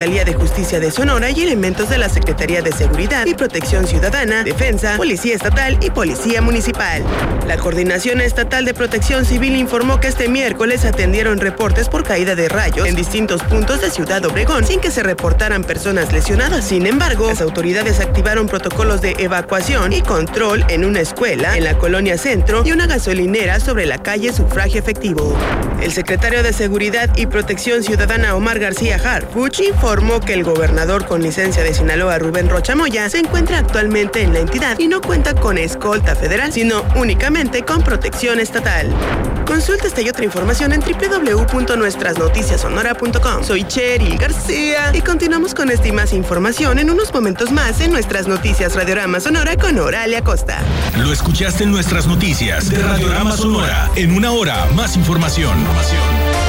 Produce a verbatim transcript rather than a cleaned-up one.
Fiscalía de Justicia de Sonora y elementos de la Secretaría de Seguridad y Protección Ciudadana, Defensa, Policía Estatal y Policía Municipal. La Coordinación Estatal de Protección Civil informó que este miércoles atendieron reportes por caída de rayos en distintos puntos de Ciudad Obregón sin que se reportaran personas lesionadas. Sin embargo, las autoridades activaron protocolos de evacuación y control en una escuela, en la colonia Centro y una gasolinera sobre la calle Sufragio Efectivo. El secretario de Seguridad y Protección Ciudadana Omar García Harfuch informó que el gobernador con licencia de Sinaloa, Rubén Rocha Moya, se encuentra actualmente en la entidad y no cuenta con escolta federal, sino únicamente con protección estatal. Consulta esta y otra información en doble u doble u doble u punto nuestras noticias sonora punto com. Soy Cheryl García y continuamos con esta y más información en unos momentos más en Nuestras Noticias Radiorama Sonora con Oralia Costa. Lo escuchaste en Nuestras Noticias de Radiorama Sonora. En una hora, más información.